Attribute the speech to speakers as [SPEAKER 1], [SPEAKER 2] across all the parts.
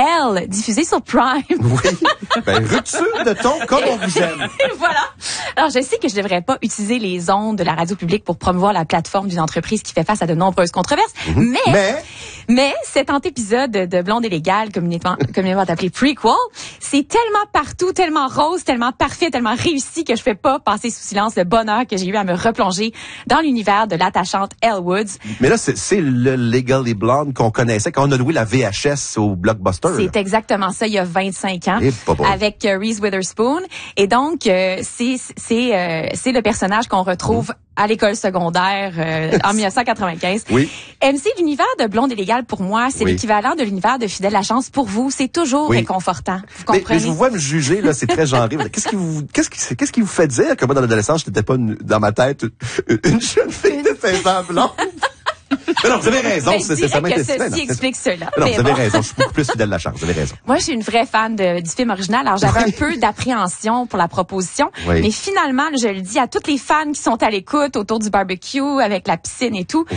[SPEAKER 1] Elle, diffusée sur Prime.
[SPEAKER 2] Oui. Ben, rupture de ton comme on vous aime.
[SPEAKER 1] Voilà. Alors, je sais que je devrais pas utiliser les ondes de la radio publique pour promouvoir la plateforme d'une entreprise qui fait face à de nombreuses controverses. Mais cet antépisode de Blonde et légale, communément appelé Prequel, c'est tellement partout, tellement rose, tellement parfait, tellement réussi que je fais pas passer sous silence le bonheur que j'ai eu à me replonger dans l'univers de l'attachante Elle Woods.
[SPEAKER 2] Mais là, c'est le Legally Blonde qu'on connaissait quand on a loué la VHS au Blockbuster.
[SPEAKER 1] C'est exactement ça, il y a 25 ans, avec Reese Witherspoon. Et donc, c'est le personnage qu'on retrouve à l'école secondaire en 1995.
[SPEAKER 2] Oui.
[SPEAKER 1] MC, l'univers de Blonde et légale, pour moi, c'est l'équivalent de l'univers de Fidèle la chance pour vous. C'est toujours réconfortant. Vous comprenez?
[SPEAKER 2] Mais je vous vois me juger, là, c'est très genré. Qu'est-ce qui vous fait dire que moi, dans l'adolescence, je n'étais pas dans ma tête une jeune fille de 16 ans blonde? Mais non, vous avez raison, ça m'intéresse.
[SPEAKER 1] Ceci explique cela.
[SPEAKER 2] Non, vous avez raison, je suis beaucoup plus Fidèle la chance, vous avez raison.
[SPEAKER 1] Moi, je suis une vraie fan du film original, alors j'avais un peu d'appréhension pour la proposition, mais finalement, je le dis à toutes les fans qui sont à l'écoute autour du barbecue, avec la piscine et tout,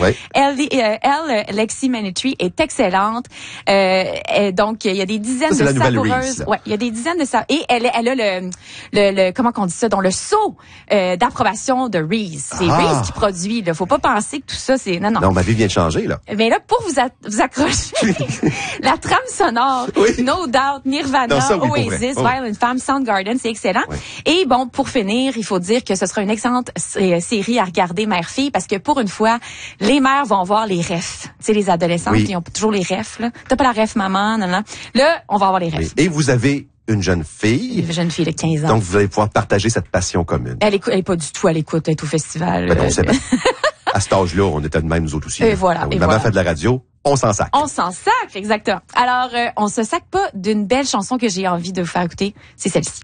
[SPEAKER 1] Lexi Manetry est excellente, donc il y a des dizaines de savoureuses, il y a des dizaines de et elle a le comment qu'on dit ça, dans le sceau d'approbation de Reese. C'est Reese qui produit, là, faut pas penser que tout ça c'est non.
[SPEAKER 2] Non, ma vie vient de changer, là.
[SPEAKER 1] Mais là, pour vous accrocher, la trame sonore, No Doubt, Nirvana, Oasis, Violent Femmes, Soundgarden, c'est excellent. Oui. Et bon, pour finir, il faut dire que ce sera une excellente série à regarder mère-fille, parce que pour une fois, les mères vont voir les refs. Tu sais, les adolescentes qui ont toujours les refs, là. T'as pas la ref maman, non. Là, on va avoir les refs.
[SPEAKER 2] Oui. Et vous avez une jeune fille.
[SPEAKER 1] Une jeune fille de 15 ans.
[SPEAKER 2] Donc, vous allez pouvoir partager cette passion commune.
[SPEAKER 1] Elle est pas du tout à l'écoute, elle est au festival.
[SPEAKER 2] Ben non, c'est bien. À cet âge-là, on était de même, nous autres aussi.
[SPEAKER 1] Et voilà.
[SPEAKER 2] Maman fait de la radio, on s'en sac.
[SPEAKER 1] On s'en sac, exactement. Alors, on se sac pas d'une belle chanson que j'ai envie de vous faire écouter. C'est celle-ci.